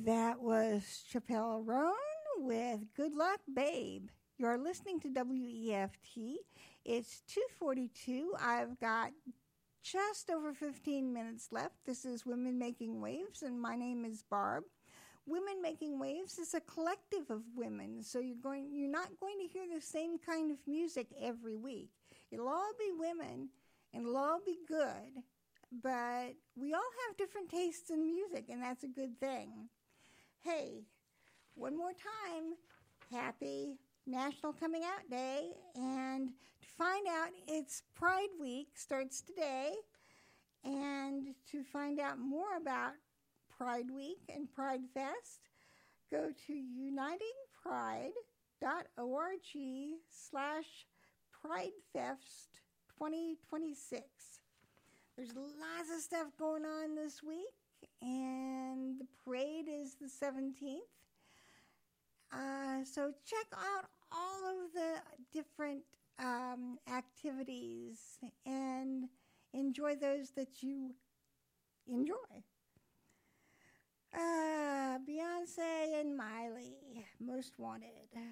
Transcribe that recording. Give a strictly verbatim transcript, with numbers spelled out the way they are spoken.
That was Chappelle Roan with Good Luck Babe. You're listening to W E F T. It's two forty-two. I've got just over fifteen minutes left. This is Women Making Waves, and my name is Barb. Women Making Waves is a collective of women, so you're going you're not going to hear the same kind of music every week. It'll all be women, and it'll all be good, but we all have different tastes in music, and that's a good thing. Hey, one more time, happy National Coming Out Day, and to find out, it's Pride Week, starts today, and to find out more about Pride Week and Pride Fest, go to unitingpride.org slash pridefest twenty twenty-six. There's lots of stuff going on this week, and the parade is the seventeenth. Uh, so check out all of the different um, activities and enjoy those that you enjoy. Uh, Beyonce and Miley, Most Wanted.